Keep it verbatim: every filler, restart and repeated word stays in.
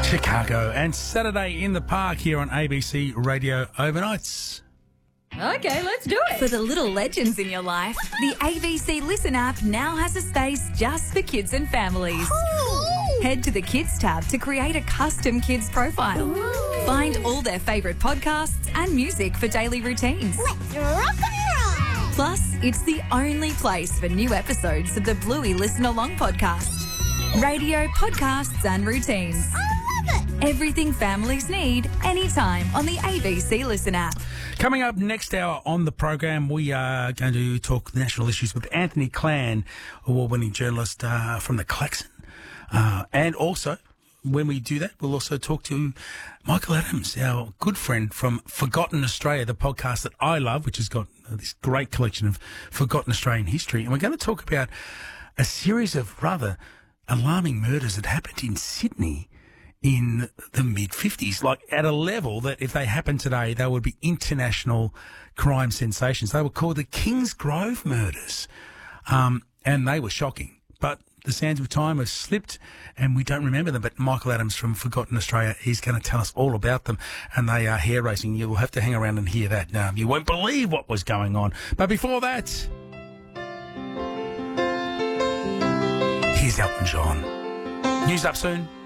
Chicago and Saturday in the Park here on A B C Radio Overnights. Okay, let's do it. For the little legends in your life, the A B C Listen app now has a space just for kids and families. Ooh. Head to the Kids tab to create a custom kids profile. Ooh. Find all their favourite podcasts and music for daily routines. Let's rock and roll. Plus, it's the only place for new episodes of the Bluey Listen Along podcast. Radio, podcasts and routines. I love it. Everything families need, anytime on the A B C Listen app. Coming up next hour on the program, we are going to talk national issues with Anthony Clan, award-winning journalist uh, from the Klaxon. Uh, and also, when we do that, we'll also talk to Michael Adams, our good friend from Forgotten Australia, the podcast that I love, which has got this great collection of forgotten Australian history. And we're going to talk about a series of rather alarming murders that happened in Sydney in the mid-fifties, like at a level that if they happened today, they would be international crime sensations. They were called the Kingsgrove murders, um, and they were shocking. But the sands of time have slipped, and we don't remember them. But Michael Adams from Forgotten Australia, he's going to tell us all about them, and they are hair-raising. You will have to hang around and hear that. Um, you won't believe what was going on. But before that, here's Elton John. News up soon.